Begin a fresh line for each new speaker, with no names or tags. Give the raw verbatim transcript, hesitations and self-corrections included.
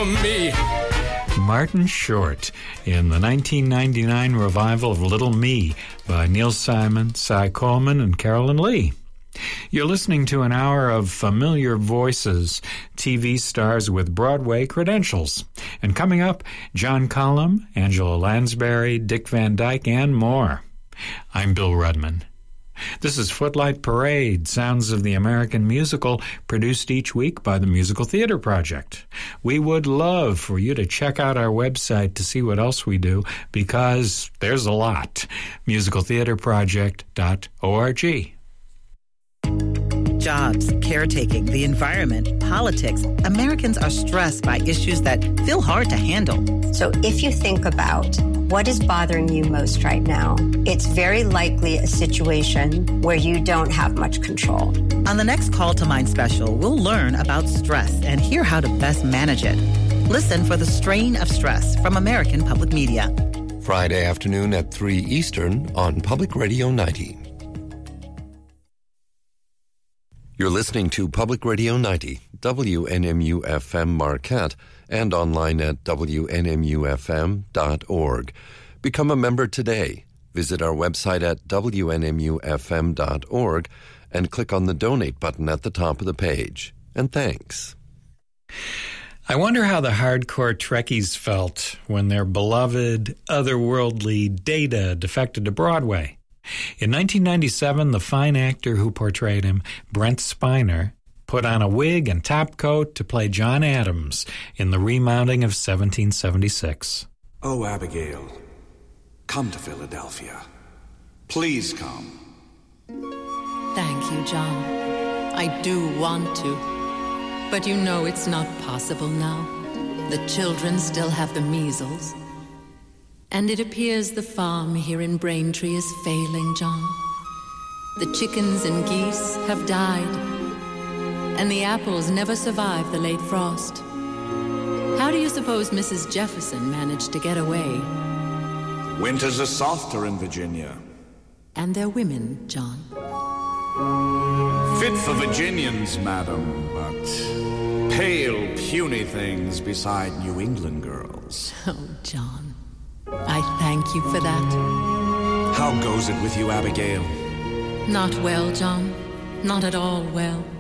for me.
Martin Short in the nineteen ninety-nine revival of Little Me by Neil Simon, Cy Coleman, and Carolyn Lee. You're listening to an hour of familiar voices, T V stars with Broadway credentials. And coming up, John Cullum, Angela Lansbury, Dick Van Dyke, and more. I'm Bill Rudman. This is Footlight Parade, Sounds of the American Musical, produced each week by the Musical Theater Project. We would love for you to check out our website to see what else we do, because there's a lot. musical theater project dot org.
Jobs, caretaking, the environment, politics. Americans are stressed by issues that feel hard to handle.
So if you think about what is bothering you most right now, it's very likely a situation where you don't have much control.
On the next Call to Mind special, we'll learn about stress and hear how to best manage it. Listen for The Strain of Stress from American Public Media.
Friday afternoon at three Eastern on Public Radio ninety. You're listening to Public Radio ninety, W N M U F M Marquette, and online at W N M U F M dot org. Become a member today. Visit our website at W N M U F M dot org and click on the Donate button at the top of the page. And thanks.
I wonder how the hardcore Trekkies felt when their beloved, otherworldly Data defected to Broadway. In nineteen ninety-seven, the fine actor who portrayed him, Brent Spiner, put on a wig and top coat to play John Adams in the remounting of seventeen seventy-six.
Oh, Abigail, come to Philadelphia. Please come.
Thank you, John. I do want to. But you know it's not possible now. The children still have the measles. And it appears the farm here in Braintree is failing, John. The chickens and geese have died, and the apples never survived the late frost. How do you suppose Missus Jefferson managed to get away?
Winters are softer in Virginia.
And their women, John.
Fit for Virginians, madam, but pale, puny things beside New England girls.
Oh, John. I thank you for that.
How goes it with you, Abigail?
Not well, John. Not at all well.